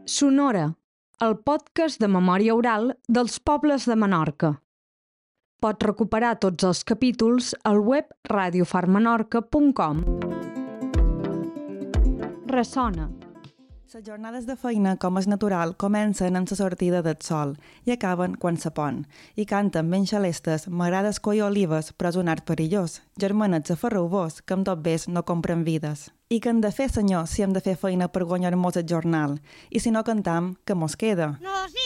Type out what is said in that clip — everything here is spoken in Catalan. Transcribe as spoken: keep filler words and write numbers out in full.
Sonora, el podcast de memòria oral dels pobles de Menorca. Pots recuperar tots els capítols al web radio far menorca punt com. Ressona. Les jornades de feina, com és natural, comencen amb la sortida del sol i acaben quan se pon. I canten ben xalestes, m'agrades coi olives, però és un art perillós. Germanets aferreu-vos, que amb tot bes no compren vides. I què hem de fer, senyor, si hem de fer feina per guanyar-mos el jornal? I si no cantam, què mos queda? Los